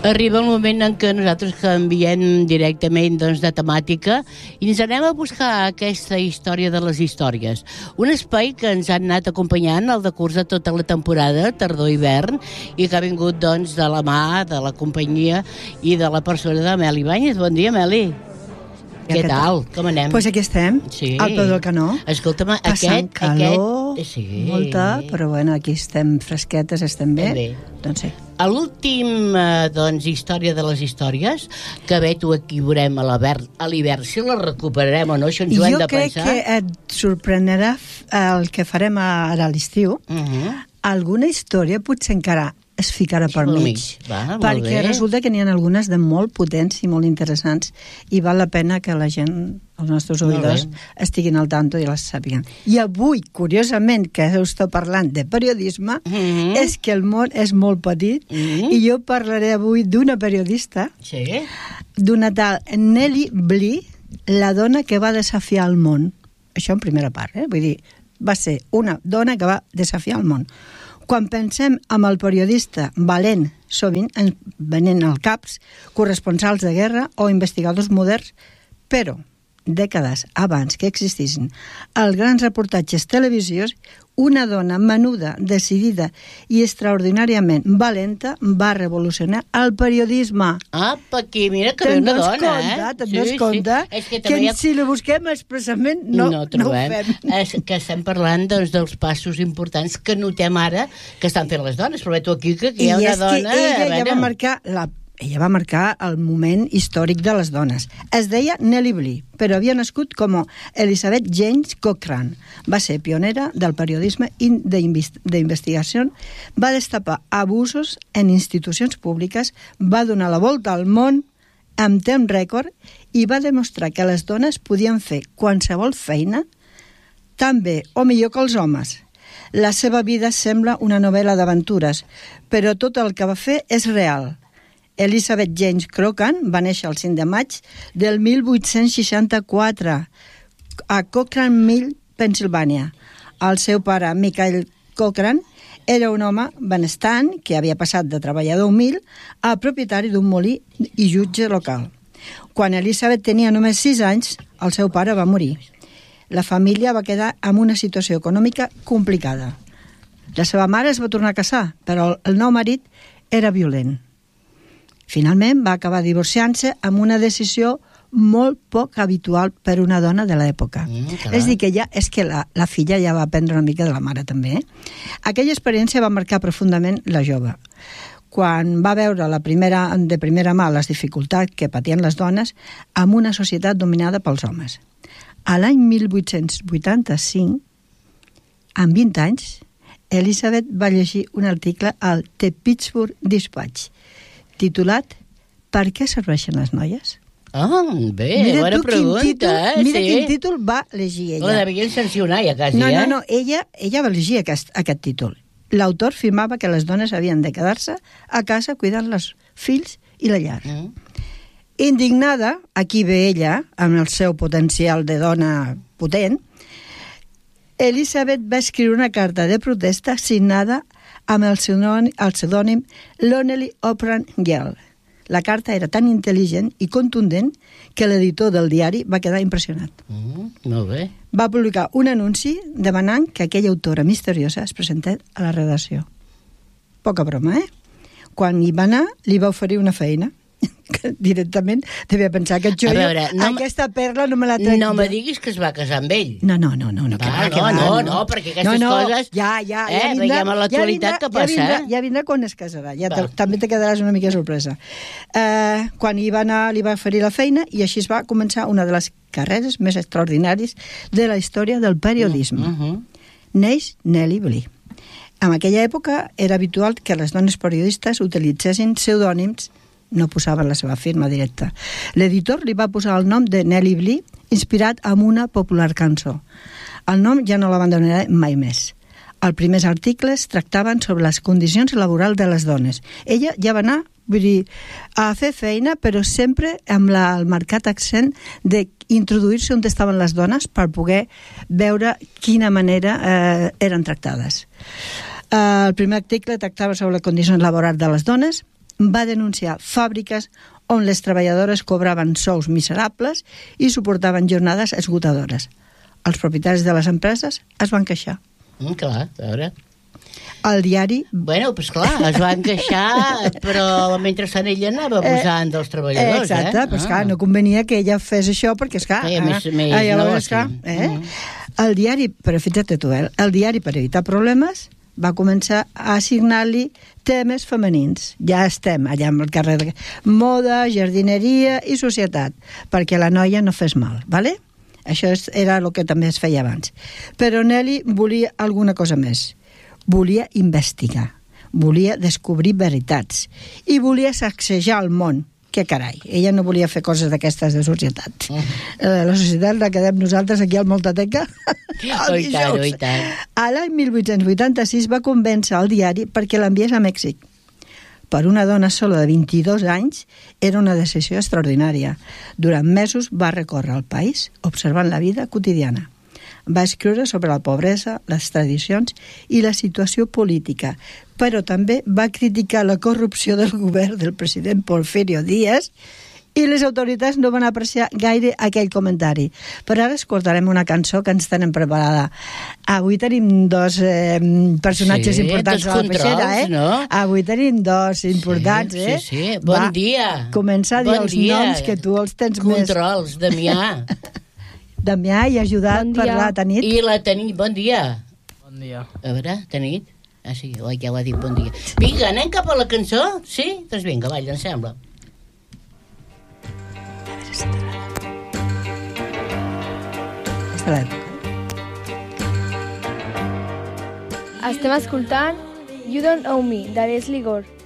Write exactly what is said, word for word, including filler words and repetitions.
Arriba el moment en què nosaltres canviem directament doncs, de temàtica i ens anem a buscar aquesta història de les històries. Un espai que ens ha anat acompanyant al decurs de tota la temporada, tardor-hivern, i que ha vingut doncs, de la mà, de la companyia i de la persona de Meli Ibáñez. Bon dia, Meli. Ja, què tal? Com anem? Doncs pues aquí estem, sí. al peu del canó. Escolta'm, passant aquest... calor, aquest... Sí. molta, però bueno, aquí estem fresquetes, estem bé. bé. Doncs sí. A l'última doncs, història de les històries, que veto aquí veurem a l'hivern, si la recuperarem o no, això ens ho hem de pensar. Jo crec que et sorprendrà el que farem ara a l'estiu. Uh -huh. Alguna història potser encara es ficarà per mig, mig. Va, perquè bé. resulta que n'hi ha algunes de molt potents i molt interessants i val la pena que la gent, els nostres oïdors, estiguin al tanto i les sàpiguen. I avui, curiosament, que esteu parlant de periodisme, mm -hmm. és que el món és molt petit mm -hmm. i jo parlaré avui d'una periodista, sí. d'una tal Nellie Bly, la dona que va desafiar el món. Això en primera part, eh? Vull dir, va ser una dona que va desafiar el món. Quan pensem en el periodista valent, sovint ens venen al caps corresponsals de guerra o investigadors moderns, però dècades abans que existissin els grans reportatges televisius, una dona menuda, decidida i extraordinàriament valenta va revolucionar el periodisme. Apa, aquí, mira que ve una dona, compte, eh? Te'n sí, dones compte sí. que, que ha... si la busquem expressament no, no, no ho fem. És que estem parlant doncs, dels passos importants que notem ara que estan fent les dones, però tu aquí que hi ha I una és dona... que ella ja va marcar la Ella va marcar el moment històric de les dones. Es deia Nellie Bly, però havia nascut com Elizabeth James Cochrane. Va ser pionera del periodisme d'investigació, va destapar abusos en institucions públiques, va donar la volta al món amb temps rècord i va demostrar que les dones podien fer qualsevol feina tan bé o millor que els homes. La seva vida sembla una novel·la d'aventures, però tot el que va fer és real. Elizabeth James Cochrane va néixer el cinc de maig del mil vuit-cents seixanta-quatre a Cochrane Mill, Pennsilvània. El seu pare, Michael Cochrane, era un home benestant que havia passat de treballador humil a propietari d'un molí i jutge local. Quan Elizabeth tenia només sis anys, el seu pare va morir. La família va quedar en una situació econòmica complicada. La seva mare es va tornar a casar, però el nou marit era violent. Finalment va acabar divorciant-se amb una decisió molt poc habitual per una dona de l'època. Mm, és dir, que ja, és que la, la filla ja va aprendre una mica de la mare també. Eh? Aquella experiència va marcar profundament la jove. Quan va veure la primera, de primera mà les dificultats que patien les dones en una societat dominada pels homes. A l'any mil vuit-cents vuitanta-cinc, amb vint anys, Elizabeth va llegir un article al The Pittsburgh Dispatch titulat Per què serveixen les noies? Ah, bé, mira bona pregunta, títol, eh? Mira sí. quin títol va llegir ella. La devien sancionar ja quasi, no, eh? No, no, ella, ella va llegir aquest, aquest títol. L'autor afirmava que les dones havien de quedar-se a casa cuidant els fills i la llar. Mm. Indignada, aquí ve ella, amb el seu potencial de dona potent, Elizabeth va escriure una carta de protesta signada amb el pseudònim Lonely Oprah Girl. La carta era tan intel·ligent i contundent que l'editor del diari va quedar impressionat. Mm, molt bé. Va publicar un anunci demanant que aquella autora misteriosa es presentés a la redacció. Poca broma, eh? Quan hi va anar, li va oferir una feina. Directament devia pensar que jo, veure, no aquesta perla no me la trec. No me diguis que es va casar amb ell. No, no, no, no, no, va, que va, no, que va, no, no, no, perquè aquestes no, no, coses... Ja, ja, eh, ja vindrà, veiem a l'actualitat ja què passa, ja vindrà, eh? ja vindrà quan es casarà, ja te, també te quedaràs una mica sorpresa. Eh, quan hi va anar, li va oferir la feina i així es va començar una de les carreres més extraordinàries de la història del periodisme. Uh -huh. Neix Nellie Bly. En aquella època era habitual que les dones periodistes utilitzessin pseudònims, no posaven la seva firma directa. L'editor li va posar el nom de Nellie Bly, inspirat en una popular cançó. El nom ja no l'abandonarà mai més. Els primers articles tractaven sobre les condicions laborals de les dones. Ella ja va anar, vull dir, a fer feina, però sempre amb la, el marcat accent d'introduir-se on estaven les dones per poder veure quina manera eh, eren tractades. Eh, el primer article tractava sobre les condicions laborals de les dones. va denunciar fàbriques on les treballadores cobraven sous miserables i suportaven jornades esgotadores. Els propietaris de les empreses es van queixar. Mm, clar, a veure... El diari... Bueno, doncs clar, es van queixar, però mentrestant ella anava abusant dels treballadors, Exacte, eh? Exacte, però esclar, no convenia que ella fes això, perquè esclar... Feia més, més ah, llavors, negoci. esclar, eh? Mm. El diari, però fixa't tu, eh? El diari, per evitar problemes, va començar a assignar-li temes femenins. Ja estem allà amb el carrer de... Moda, jardineria i societat, perquè la noia no fes mal, ¿vale? Això era el que també es feia abans. Però Nelly volia alguna cosa més. Volia investigar, volia descobrir veritats i volia sacsejar el món. Que carai, ella no volia fer coses d'aquestes de societat. Uh -huh. La societat la quedem nosaltres aquí al Moltateca el dijous. I tant. A l'any mil vuit-cents vuitanta-sis va convèncer el diari perquè l'enviés a Mèxic. Per una dona sola de vint-i-dos anys era una decisió extraordinària. Durant mesos va recórrer el país observant la vida quotidiana. Va escriure sobre la pobresa, les tradicions i la situació política, però també va criticar la corrupció del govern del president Porfirio Díaz i les autoritats no van apreciar gaire aquell comentari. Però ara escoltarem una cançó que ens tenen preparada. Avui tenim dos eh, personatges sí, importants a la peixera, eh? No? Avui tenim dos importants, sí, eh? Sí, sí. Bon va, dia. Començar a dir bon els dia. noms que tu els tens Controls, més... Controls, Damià. Damià, i ajudat Bon per dia. la Tanit. I la Tanit, bon dia. Bon dia. A veure, Tanit? Ah, sí, oi, ja ho ha dit, bon dia. Vinga, anem cap a la cançó? Sí? Doncs vinga, va, em sembla. És de l'època. Estem escoltant You Don't Owe Me, de Leslie Gore.